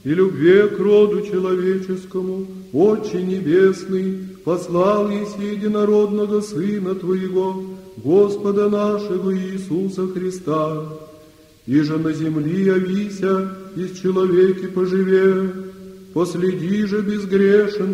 и любви к роду человеческому, Отче Небесный, послал еси единородного Сына Твоего, Господа нашего Иисуса Христа, и же на земли явися, из человеки поживе, последи же безгрешен